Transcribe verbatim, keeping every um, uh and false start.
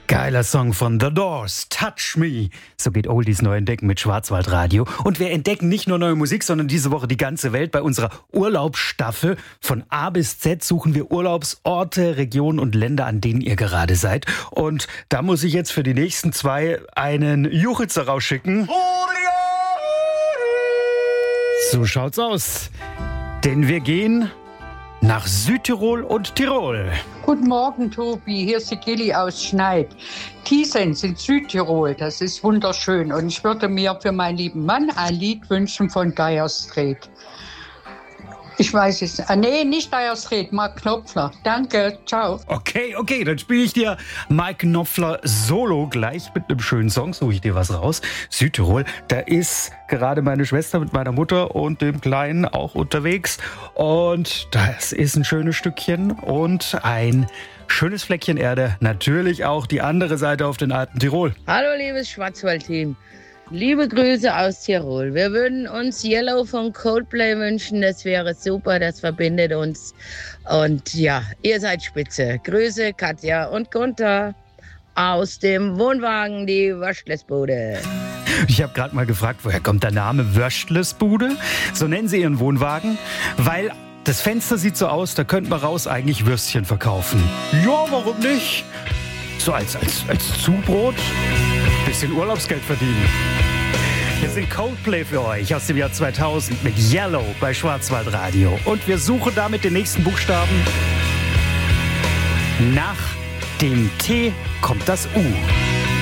Geiler Song von The Doors, Touch Me. So geht Oldies neu entdecken mit Schwarzwaldradio. Und wir entdecken nicht nur neue Musik, sondern diese Woche die ganze Welt. Bei unserer Urlaubsstaffel von A bis Z suchen wir Urlaubsorte, Regionen und Länder, an denen ihr gerade seid. Und da muss ich jetzt für die nächsten zwei einen Juchitzer rausschicken. So schaut's aus. Denn wir gehen nach Südtirol und Tirol. Guten Morgen, Tobi. Hier ist die Gilli aus Schneid. Thiesens in Südtirol, das ist wunderschön. Und ich würde mir für meinen lieben Mann ein Lied wünschen von Dire Straits. Ich weiß es. Ah, nee, nicht Dire Straits, Mark Knopfler. Danke, ciao. Okay, okay, dann spiele ich dir Mike Knopfler Solo gleich mit einem schönen Song. Suche ich dir was raus. Südtirol, da ist gerade meine Schwester mit meiner Mutter und dem Kleinen auch unterwegs. Und das ist ein schönes Stückchen und ein schönes Fleckchen Erde. Natürlich auch die andere Seite auf den alten Tirol. Hallo, liebes Schwarzwald-Team. Liebe Grüße aus Tirol. Wir würden uns Yellow von Coldplay wünschen. Das wäre super, das verbindet uns. Und ja, ihr seid spitze. Grüße, Katja und Gunther aus dem Wohnwagen, die Wörstlesbude. Ich habe gerade mal gefragt, woher kommt der Name Wörstlesbude? So nennen sie ihren Wohnwagen, weil das Fenster sieht so aus, da könnte man raus eigentlich Würstchen verkaufen. Ja, warum nicht? So als, als, als Zubrot. Bisschen Urlaubsgeld verdienen. Wir sind Coldplay für euch aus dem Jahr zweitausend mit Yellow bei Schwarzwaldradio. Und wir suchen damit den nächsten Buchstaben. Nach dem T kommt das U.